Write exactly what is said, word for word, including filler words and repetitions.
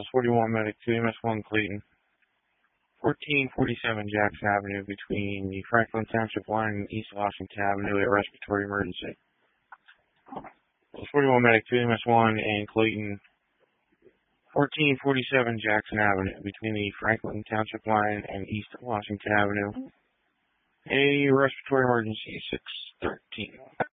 forty-one Medic two, M S one Clayton. fourteen forty-seven Jackson Avenue between the Franklin Township line and East Washington Avenue, a respiratory emergency. forty-one Medic two, M S one and Clayton. fourteen forty-seven Jackson Avenue between the Franklin Township line and East Washington Avenue. A respiratory emergency, six thirteen.